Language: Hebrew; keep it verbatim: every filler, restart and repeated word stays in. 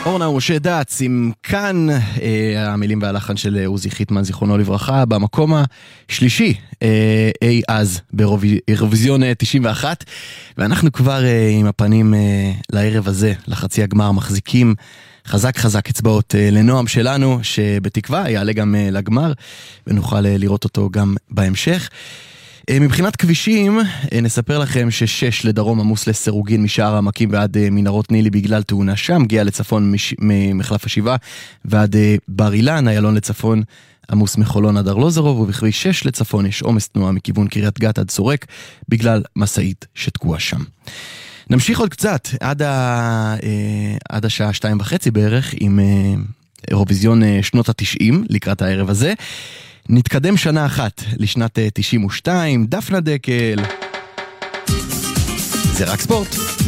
אורנה משה דץ עם כאן, אה, המילים והלחן של עוזי חיטמן זיכרונו לברכה, במקום השלישי אה, אי אז באירוויזיון תשעים ואחת, ואנחנו כבר אה, עם הפנים אה, לערב הזה, לחצי הגמר, מחזיקים חזק חזק אצבעות אה, לנועם שלנו, שבתקווה יעלה גם אה, לגמר, ונוכל אה, לראות אותו גם בהמשך. מבחינת כבישים, נספר לכם ששש לדרום עמוס לסירוגין משער העמקים ועד מנהרות נילי בגלל תאונה שם, גאה לצפון ממחלף השבעה ועד בר אילן, איילון לצפון עמוס מחולון עד ארלוזרוב, ובכביש שש לצפון יש עומס תנועה מכיוון קריית גת עד סורק בגלל מסעית שתקועה שם. נמשיך עוד קצת עד, ה... עד השעה שתיים וחצי בערך עם אירוויזיון שנות התשעים לקראת הערב הזה. נתקדם שנה אחת לשנת תשעים ושתיים, דפנה דקל. זה רק ספורט.